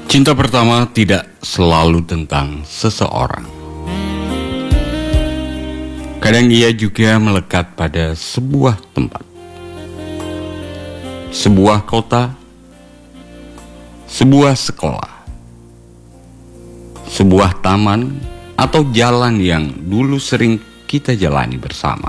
Cinta pertama tidak selalu tentang seseorang. Kadang ia juga melekat pada sebuah tempat, sebuah kota, sebuah sekolah, sebuah taman, atau jalan yang dulu sering kita jalani bersama.